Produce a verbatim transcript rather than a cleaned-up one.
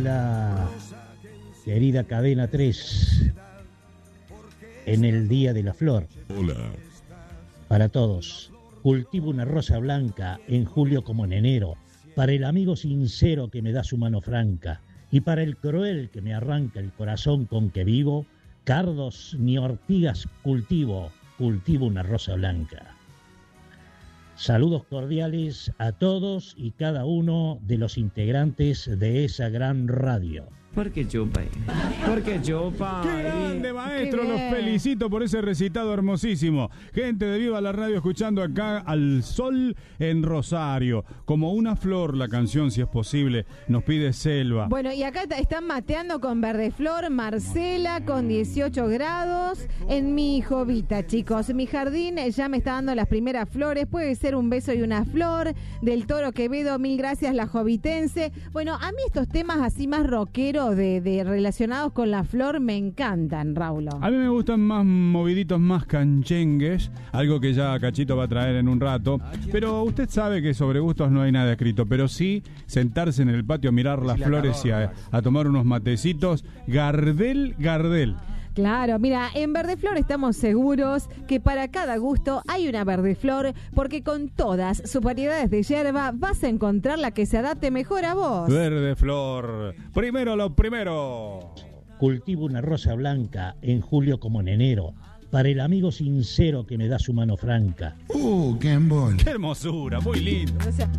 La querida Cadena tres, en el Día de la Flor. Hola. Para todos, cultivo una rosa blanca en julio como en enero, para el amigo sincero que me da su mano franca, y para el cruel que me arranca el corazón con que vivo, cardos ni ortigas cultivo, cultivo una rosa blanca. Saludos cordiales a todos y cada uno de los integrantes de esa gran radio. Porque chupa, porque chupa. ¡Qué grande, maestro! Qué Los bien. felicito por ese recitado hermosísimo. Gente de Viva la Radio escuchando acá al sol en Rosario. Como una flor la canción, si es posible, nos pide Selva. Bueno, y acá están mateando con Verdeflor, Marcela, con dieciocho grados, en mi jovita, chicos. Mi jardín ya me está dando las primeras flores, puede ser un beso y una flor, del Toro Quevedo, mil gracias, la jovitense. Bueno, a mí estos temas así más rockeros, de, de relacionados con la flor, me encantan, Raulo. A mí me gustan más moviditos, más canchengues, algo que ya Cachito va a traer en un rato. Pero usted sabe que sobre gustos no hay nada escrito, pero sí sentarse en el patio a mirar las flores y a, a tomar unos matecitos. Gardel, Gardel. Claro, mira, en Verdeflor estamos seguros que para cada gusto hay una Verdeflor, porque con todas sus variedades de hierba vas a encontrar la que se adapte mejor a vos. Verde flor. Primero lo primero. Cultivo una rosa blanca en julio como en enero, para el amigo sincero que me da su mano franca. Uh, Game Boy. ¡Qué hermosura! Muy lindo. O sea,